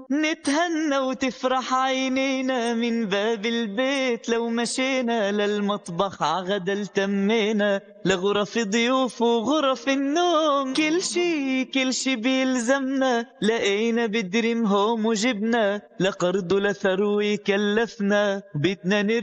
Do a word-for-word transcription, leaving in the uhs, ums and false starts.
نتهنى وتفرح عينينا من باب البيت، لو مشينا للمطبخ عغدا التمينا، لغرف ضيوف وغرف النوم، كل شي كل شي بيلزمنا لقينا بدريم هوم وجبنا، لقرض ولا ثروة كلفنا بدنا نر